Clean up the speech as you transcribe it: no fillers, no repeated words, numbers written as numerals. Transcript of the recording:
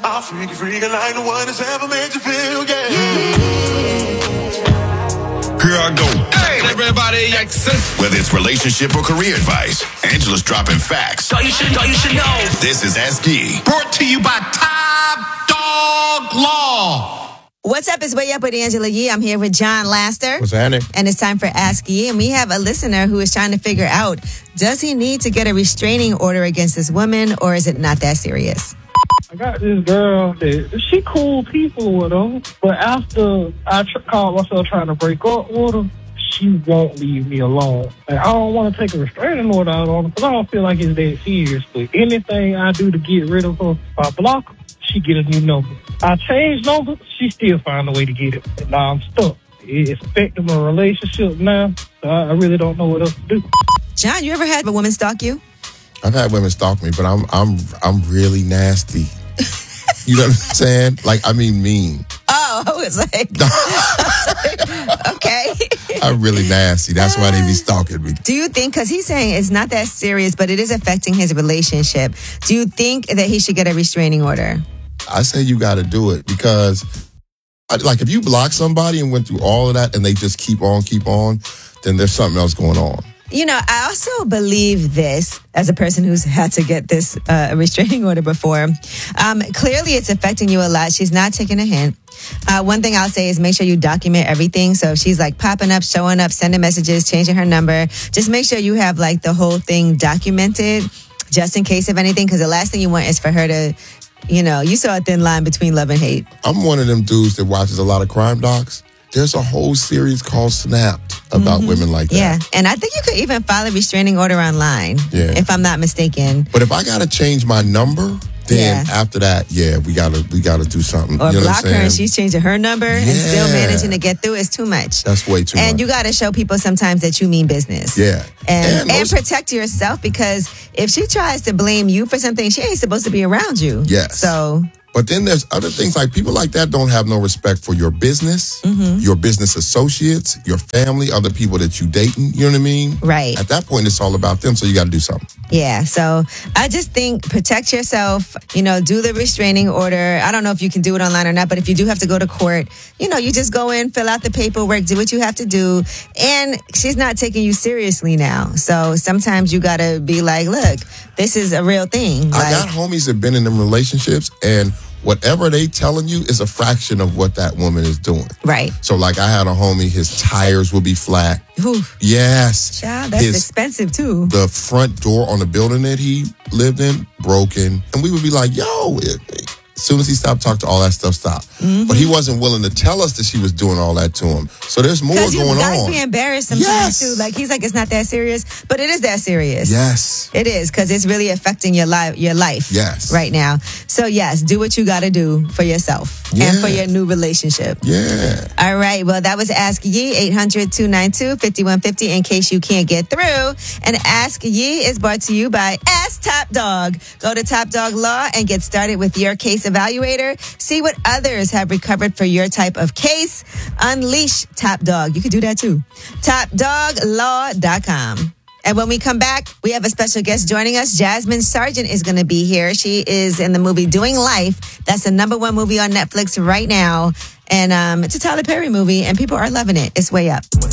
I'll freak like the one that's ever made you feel, yeah. Here I go. Hey, everybody, whether it's relationship or career advice, Angela's dropping facts. Thought you should know. This is Ask Yee. Brought to you by Top Dog Law. What's up? It's Way Up with Angela Yee. I'm here with John Laster. What's happening? And it's time for Ask Yee. And we have a listener who is trying to figure out, does he need to get a restraining order against this woman, or is it not that serious? I got this girl that she cool people with her, but after I called myself trying to break up with her, she won't leave me alone. Like, I don't want to take a restraining order out on her because I don't feel like it's that serious. But anything I do to get rid of her, if I block her, she get a new number. I change numbers, she still find a way to get it. And now I'm stuck. It's affecting my relationship now, so I really don't know what else to do. John, you ever had a woman stalk you? I've had women stalk me, but I'm really nasty. You know what I'm saying? Like, I mean mean. Oh, I was like, okay. I'm really nasty. That's why they be stalking me. Do you think, because he's saying it's not that serious, but it is affecting his relationship, do you think that he should get a restraining order? I say you got to do it because, like, if you block somebody and went through all of that and they just keep on, then there's something else going on. You know, I also believe this as a person who's had to get this restraining order before. Clearly, it's affecting you a lot. She's not taking a hint. One thing I'll say is make sure you document everything. So if she's like popping up, showing up, sending messages, changing her number, just make sure you have like the whole thing documented just in case of anything. Because the last thing you want is for her to, you know, you saw a thin line between love and hate. I'm one of them dudes that watches a lot of crime docs. There's a whole series called Snapped about women like that. Yeah, and I think you could even file a restraining order online, if I'm not mistaken. But if I got to change my number, then after that, we gotta do something. Or you know block her and she's changing her number and still managing to get through is too much. That's way too much. And you got to show people sometimes that you mean business. Yeah. And protect yourself, because if she tries to blame you for something, she ain't supposed to be around you. Yes. So... But then there's other things, like people like that don't have no respect for your business, your business associates, your family, other people that you dating. You know what I mean? Right. At that point, it's all about them. So you got to do something. Yeah. So I just think protect yourself, you know, do the restraining order. I don't know if you can do it online or not, but if you do have to go to court, you know, you just go in, fill out the paperwork, do what you have to do. And she's not taking you seriously now. So sometimes you got to be like, look, this is a real thing. I got homies that been in them relationships, and whatever they telling you is a fraction of what that woman is doing. Right. So like I had a homie, his tires would be flat. Ooh. Yes. Child, that's expensive too. The front door on the building that he lived in, broken. And we would be like, yo, as soon as he stopped talking, all that stuff stopped. But he wasn't willing to tell us that she was doing all that to him. So there's more going on. Because you guys be embarrassed sometimes too. Like, he's like, it's not that serious, but it is that serious. Yes. It is, because it's really affecting your life right now. So yes, do what you got to do for yourself and for your new relationship. Yeah. All right. Well, that was Ask Yee, 800-292-5150 in case you can't get through. And Ask Yee is brought to you by Ask Top Dog. Go to Top Dog Law and get started with your case evaluator. See what others have recovered for your type of case. Unleash Top Dog. You can do that too. TopDogLaw.com. And when we come back, we have a special guest joining us. Jasmine Sargent is going to be here. She is in the movie Doing Life. That's the #1 movie on Netflix right now. And it's a Tyler Perry movie, and people are loving it. It's Way Up.